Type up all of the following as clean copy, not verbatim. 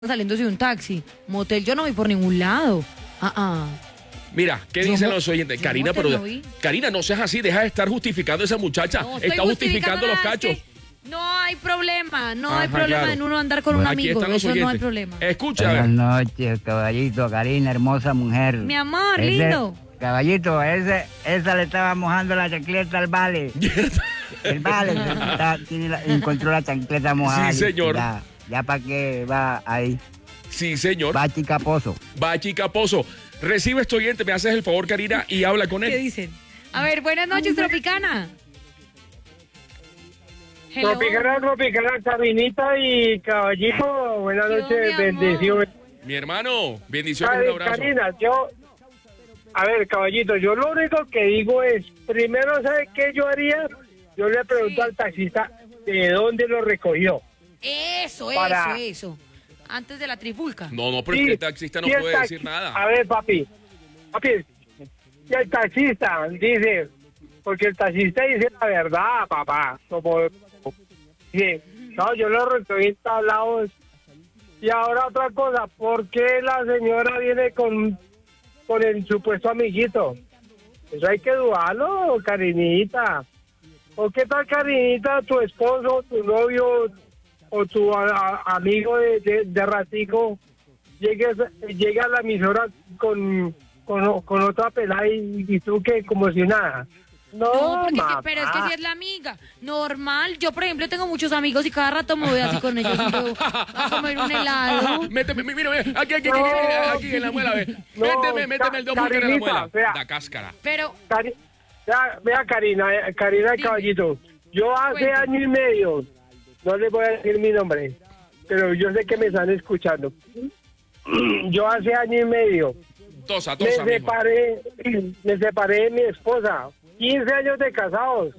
saliéndose de un taxi. Motel yo no voy por ningún lado. Mira, ¿qué dicen los oyentes? Karina, pero Karina, no seas así, deja de estar justificando a esa muchacha. No, está justificando los cachos. No hay problema, hay problema en uno andar con un amigo, eso no hay problema. Escucha. Buenas noches, caballito, Karina, hermosa mujer. Mi amor, lindo. Caballito, esa le estaba mojando la chancleta al vale. El vale encontró la chancleta mojada. Sí, señor. Ya para qué va ahí. Sí, señor. Bachi Caposo. Bachi Caposo. Recibe este oyente, me haces el favor, Karina, y habla con él. ¿Qué dicen? A ver, buenas noches, Tropicana. Hello. Tropicana, Carinita y Caballito, buenas noches, bendiciones. Mi hermano, bendiciones, un abrazo. Karina, a ver, Caballito, yo lo único que digo es, primero, ¿sabes qué yo haría? Yo le pregunto al taxista de dónde lo recogió. Eso. Antes de la trifulca. No, pero el taxista no puede decir nada. A ver, papi, y el taxista dice, porque el taxista dice la verdad, papá, como dice, no, yo lo recogí en tablados. Y ahora otra cosa, ¿por qué la señora viene con el supuesto amiguito? Eso hay que dudarlo, Karinita. ¿O qué tal, Karinita, tu esposo, tu novio o tu amigo de ratico llega a la emisora con otra pelada y tú que como si nada? No, pero es que si es la amiga, normal. Yo, por ejemplo, tengo muchos amigos y cada rato me voy así con ellos y yo a comer un helado. Mira, aquí, en la muela, ve. Méteme el doble en la muela. La cáscara. Pero... Vea, Karina Caballito, yo hace año y medio, no les voy a decir mi nombre, pero yo sé que me están escuchando. Yo hace año y medio me separé de mi esposa. 15 años de casados.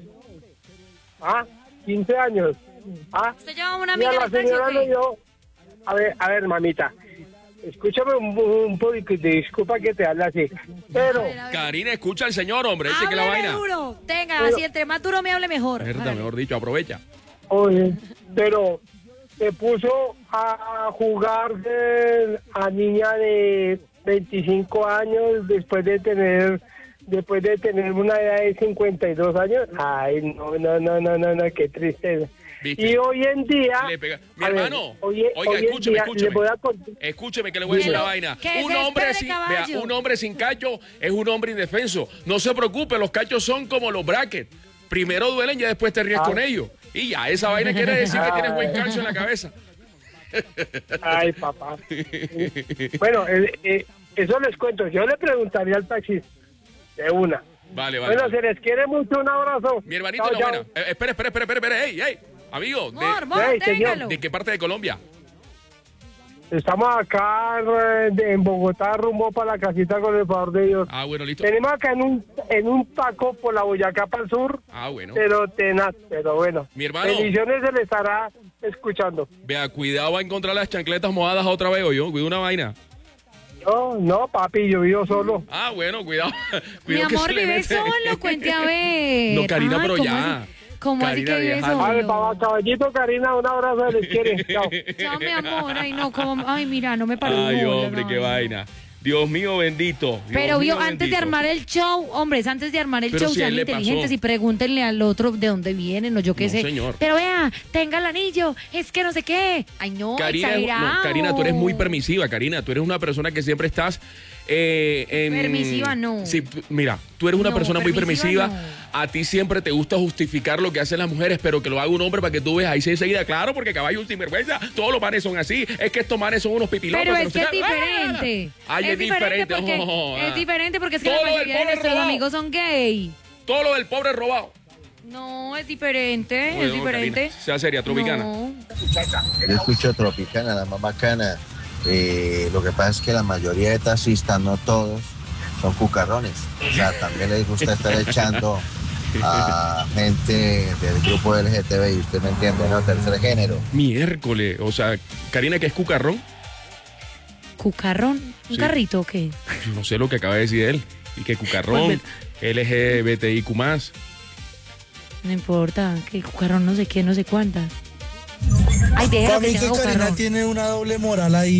15 años. ¿Usted lleva una amiga y a la señora no yo. A ver, mamita. Escúchame un poquito, disculpa que te hable así. Pero. Karina, escucha al señor, hombre. Ese que la vaina. Duro. Tenga, así entre más duro me hable mejor. Mejor dicho, aprovecha. Oye, pero se puso a jugar a niña de 25 años después de tener una edad de 52 años. Ay, no, qué tristeza. ¿Viste? Y hoy en día... Mi hermano, oiga, escúcheme que le voy a decir una vaina. Un hombre sin cacho es un hombre indefenso. No se preocupe, los cachos son como los brackets. Primero duelen, ya después te ríes con ellos. Y ya, esa vaina quiere decir que tienes buen calcio en la cabeza. Ay, papá. Bueno, eso les cuento. Yo le preguntaría al taxista de una. Vale. Bueno, se les quiere mucho, un abrazo. Mi hermanito, buena. Espera. Hey. Amigo, ¿de qué parte de Colombia? Estamos acá en Bogotá, rumbo para la casita, con el favor de Dios. Bueno, listo. Tenemos acá en un taco por la Boyacá para el sur. Bueno. Pero tenaz, pero bueno. Mi hermano. Bendiciones, se le estará escuchando. Vea, cuidado, va a encontrar las chancletas mojadas otra vez, yo. Cuidado una vaina. No, papi, yo vivo solo. Bueno, cuidado. Mi amor, vive solo, cuente a ver. No, Karina, pero ya. ¿Cómo así que vive solo? A ver, Caballito, Karina, un abrazo, les quiere. Chao. Chao, mi amor. Ay, mira, no me paró. Ay, hombre, qué vaina. Dios mío bendito. Pero antes de armar el show, hombres, sean inteligentes y pregúntenle al otro de dónde vienen o yo qué sé. Señor. Pero vea, tenga el anillo, es que no sé qué. Ay, no, exagerado. Karina, tú eres muy permisiva, Karina. Tú eres una persona que siempre estás... permisiva no. Sí, mira, tú eres una persona muy permisiva. No. A ti siempre te gusta justificar lo que hacen las mujeres, pero que lo haga un hombre para que tú veas ahí enseguida. Claro, porque caballo un sinvergüenza. Todos los manes son así. Es que estos manes son unos pipilotos. Pero es que es diferente. Es diferente. Es diferente porque es que la mayoría de nuestros amigos son gay. Todo lo del pobre robado. No, es diferente. Es diferente. Karina, sea seria, Tropicana. No. Yo escucho Tropicana, la más bacana. Lo que pasa es que la mayoría de taxistas, no todos, son cucarrones. O sea, también les gusta estar echando a gente del grupo LGTBI, usted me entiende, ¿no? Tercer género. Miércoles, o sea, Karina, ¿qué es cucarrón? ¿Cucarrón? ¿Un carrito o qué? No sé lo que acaba de decir él. Y que cucarrón, LGBTIQ+. No importa, que cucarrón no sé qué, no sé cuántas. Ay, déjalo Para que mí tenga que Karina cucarrón. tiene una doble moral ahí.